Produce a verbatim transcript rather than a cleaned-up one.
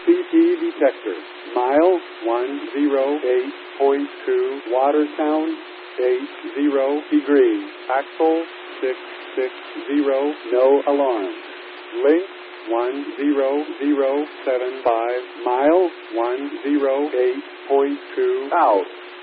C P detector. Mile one oh eight point two. Watertown, eight zero degrees. Axle, six six zero. No alarm. Link, one zero zero seven five. Mile one oh eight point two. Out.